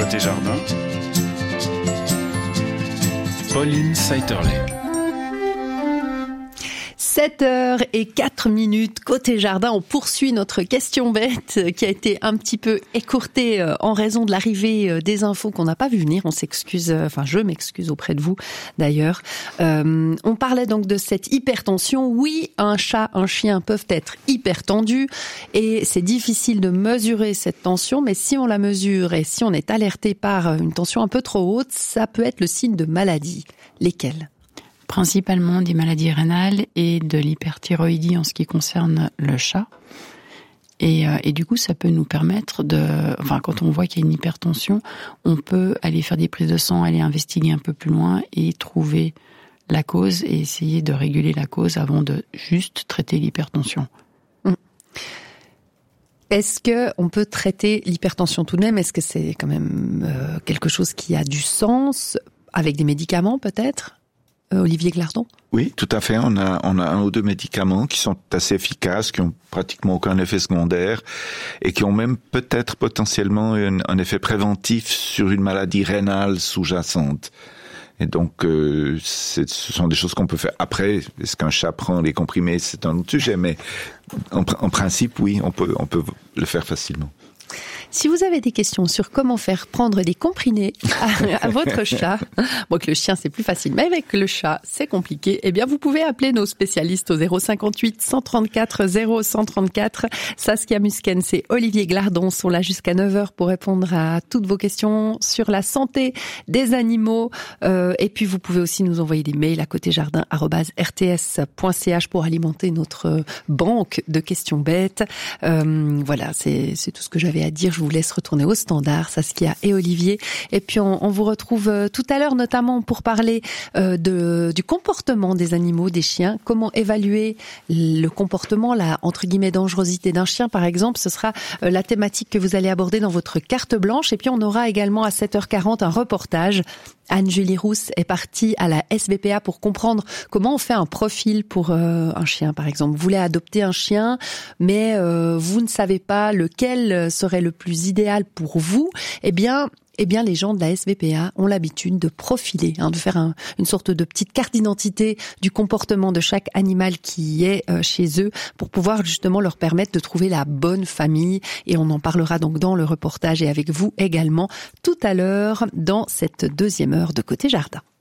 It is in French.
Côté jardin, Pauline Saïterlé. 7h04, côté jardin, on poursuit notre question bête qui a été un petit peu écourtée en raison de l'arrivée des infos qu'on n'a pas vu venir. On s'excuse, je m'excuse auprès de vous d'ailleurs. On parlait donc de cette hypertension. Oui, un chat, un chien peuvent être hypertendus et c'est difficile de mesurer cette tension, mais si on la mesure et si on est alerté par une tension un peu trop haute, ça peut être le signe de maladie. Lesquelles ? Principalement des maladies rénales et de l'hyperthyroïdie en ce qui concerne le chat. Et du coup, ça peut nous permettre quand on voit qu'il y a une hypertension, on peut aller faire des prises de sang, aller investiguer un peu plus loin et trouver la cause et essayer de réguler la cause avant de juste traiter l'hypertension. Est-ce que on peut traiter l'hypertension tout de même ? Est-ce que c'est quand même quelque chose qui a du sens avec des médicaments peut-être ? Olivier Glardon ? Oui, tout à fait. On a un ou deux médicaments qui sont assez efficaces, qui ont pratiquement aucun effet secondaire et qui ont même peut-être potentiellement un effet préventif sur une maladie rénale sous-jacente. Et donc, ce sont des choses qu'on peut faire. Après, est-ce qu'un chat prend les comprimés, c'est un autre sujet, mais en principe, oui, on peut le faire facilement. Si vous avez des questions sur comment faire prendre des comprimés à votre chat, bon, que le chien c'est plus facile, mais avec le chat c'est compliqué, eh bien vous pouvez appeler nos spécialistes au 058 134 0134. Saskia Musken, c'est Olivier Glardon, sont là jusqu'à 9h pour répondre à toutes vos questions sur la santé des animaux. Et puis vous pouvez aussi nous envoyer des mails à côtéjardin@rts.ch pour alimenter notre banque de questions bêtes. Voilà, c'est tout ce que j'avais à dire. Je vous laisse retourner au standard, Saskia et Olivier. Et puis on vous retrouve tout à l'heure, notamment pour parler du comportement des animaux, des chiens. Comment évaluer le comportement, la entre guillemets dangerosité d'un chien, par exemple. Ce sera la thématique que vous allez aborder dans votre carte blanche. Et puis on aura également à 7h40 un reportage. Anne-Julie Rousse est partie à la SBPA pour comprendre comment on fait un profil pour un chien, par exemple. Vous voulez adopter un chien, mais vous ne savez pas lequel serait le plus idéal pour vous. Eh bien, les gens de la SBPA ont l'habitude de profiler, de faire une sorte de petite carte d'identité du comportement de chaque animal qui est chez eux pour pouvoir justement leur permettre de trouver la bonne famille. Et on en parlera donc dans le reportage et avec vous également tout à l'heure dans cette deuxième heure de Côté Jardin.